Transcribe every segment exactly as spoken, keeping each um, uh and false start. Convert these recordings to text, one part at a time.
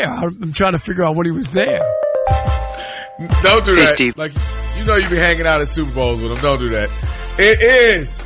there? I'm trying to figure out what he was there. Don't do Hey, that. Steve. Like, you know you be hanging out at Super Bowls with him. Don't do that. It is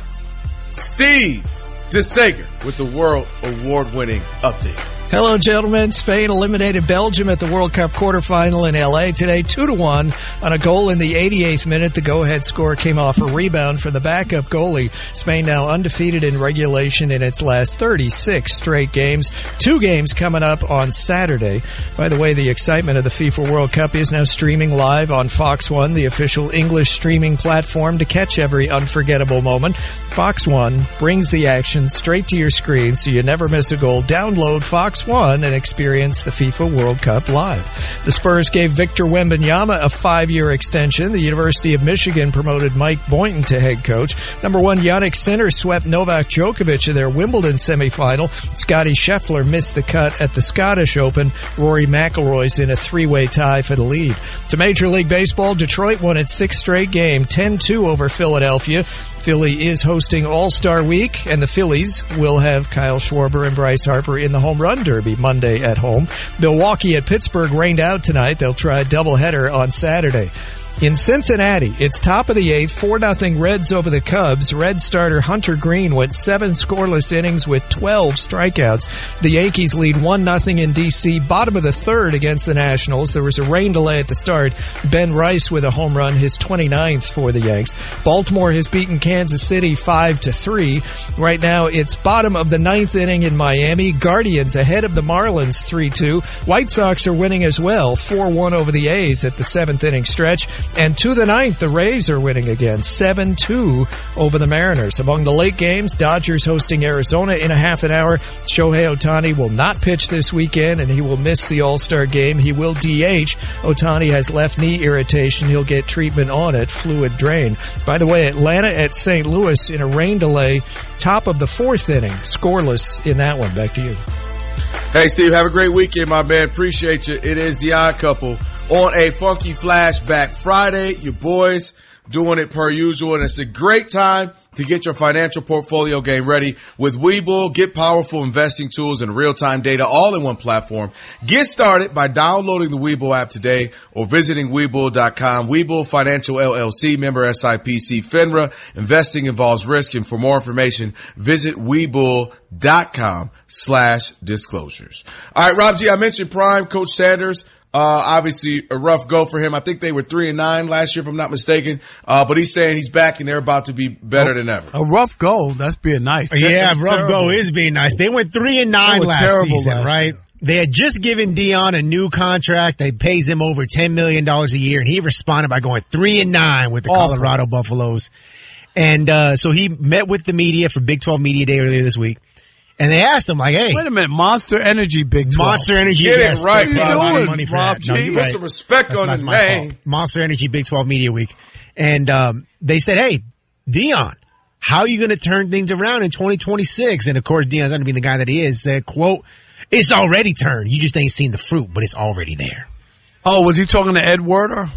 Steve DeSager with the World Award-winning update. Hello, gentlemen. Spain eliminated Belgium at the World Cup quarterfinal in L A today, two to one on a goal in the eighty-eighth minute. The go-ahead score came off a rebound for the backup goalie. Spain now undefeated in regulation in its last thirty-six straight games. Two games coming up on Saturday. By the way, the excitement of the FIFA World Cup is now streaming live on Fox One, the official English streaming platform to catch every unforgettable moment. Fox One brings the action straight to your screen so you never miss a goal. Download Fox One and experience the FIFA World Cup live. The Spurs gave Victor Wembanyama a five-year extension. The University of Michigan promoted Mike Boynton to head coach. Number one, Jannik Sinner swept Novak Djokovic in their Wimbledon semifinal. Scottie Scheffler missed the cut at the Scottish Open. Rory McIlroy's in a three-way tie for the lead. To Major League Baseball, Detroit won its sixth straight game, ten two over Philadelphia. Philly is hosting All-Star Week, and the Phillies will have Kyle Schwarber and Bryce Harper in the Home Run Derby Monday at home. Milwaukee at Pittsburgh rained out tonight. They'll try a doubleheader on Saturday. In Cincinnati, it's top of the eighth, four nothing Reds over the Cubs. Red starter Hunter Green went seven scoreless innings with twelve strikeouts. The Yankees lead one nothing in D C, bottom of the third against the Nationals. There was a rain delay at the start. Ben Rice with a home run, his twenty-ninth for the Yanks. Baltimore has beaten Kansas City five to three. Right now, it's bottom of the ninth inning in Miami. Guardians ahead of the Marlins three two. White Sox are winning as well, four one over the A's at the seventh inning stretch. And to the ninth, the Rays are winning again, seven two over the Mariners. Among the late games, Dodgers hosting Arizona in a half an hour. Shohei Ohtani will not pitch this weekend, and he will miss the All-Star game. He will D H. Ohtani has left knee irritation. He'll get treatment on it, fluid drain. By the way, Atlanta at Saint Louis in a rain delay, top of the fourth inning, scoreless in that one. Back to you. Hey, Steve, have a great weekend, my man. Appreciate you. It is The Odd Couple on a Funky Flashback Friday. Your boys doing it per usual, and it's a great time to get your financial portfolio game ready with Webull. Get powerful investing tools and real-time data all in one platform. Get started by downloading the Webull app today or visiting Webull dot com. Webull Financial L L C, member S I P C FINRA. Investing involves risk, and for more information, visit Webull dot com slash disclosures. All right, Rob G, I mentioned Prime, Coach Sanders. Uh, obviously a rough go for him. I think they were three and nine last year, if I'm not mistaken. Uh, but he's saying he's back and they're about to be better than ever. A rough go. That's being nice. Yeah, That's rough terrible. go is being nice. They went three and nine last season, last right? year. They had just given Dion a new contract. They pays him over ten million dollars a year, and he responded by going three and nine with the Awful. Colorado Buffaloes. And, uh, so he met with the media for Big twelve Media Day earlier this week. And they asked him, like, hey. Wait a minute. Monster Energy, Big twelve. Monster Energy. Get it yes, right, they paid a Rob. lot of Doing, money for Rob that. No, G. you're Put right. some respect That's, on that's his my name. fault. Monster Energy Big twelve Media Week. And, um, they said, hey, Dion, how are you going to turn things around in twenty twenty-six? And of course, Dion's going to be the guy that he is. Said, quote, it's already turned. You just ain't seen the fruit, but it's already there. Oh, was he talking to Ed Werder?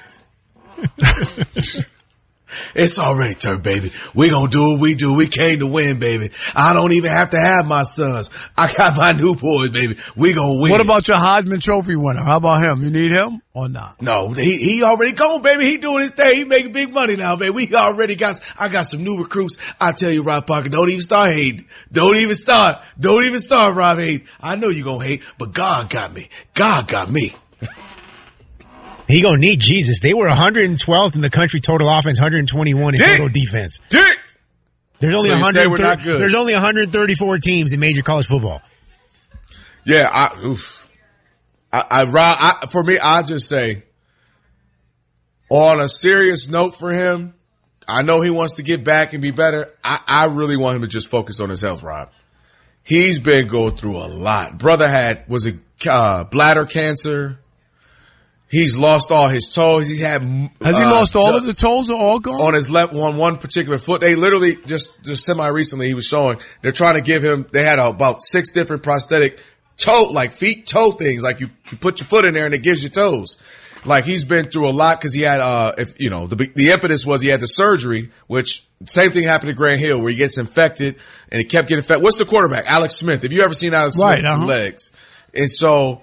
It's already turned, baby. We gonna do what we do. We came to win, baby. I don't even have to have my sons. I got my new boys, baby. We gonna win. What about your Heisman Trophy winner? How about him? You need him or not? No, he he already gone, baby. He doing his thing. He making big money now, baby. We already got. I got some new recruits. I tell you, Rob Parker, don't even start hating. Don't even start. Don't even start, Rob hating. I know you gonna hate, but God got me. God got me. He gonna need Jesus. They were one hundred twelfth in the country total offense, one hundred twenty-one in Dick. total defense. Dick. There's only So you say we're one hundred. not good. There's only one hundred thirty-four teams in major college football. Yeah, I, oof. I, I, Rob, I, for me, I just say, on a serious note for him, I know he wants to get back and be better. I, I really want him to just focus on his health, Rob. He's been going through a lot. Brother had, was it uh, bladder cancer? He's lost all his toes. He's had. Has he uh, lost all ju- of the toes or all gone? on his left on one particular foot? They literally just just semi recently he was showing they're trying to give him. They had about six different prosthetic toe like feet toe things. Like you, you put your foot in there and it gives you toes. Like he's been through a lot because he had uh if you know the the impetus was he had the surgery, which same thing happened to Grant Hill where he gets infected and he kept getting infected. What's the quarterback? Alex Smith. Have you ever seen Alex Right, Smith's uh-huh. legs? And so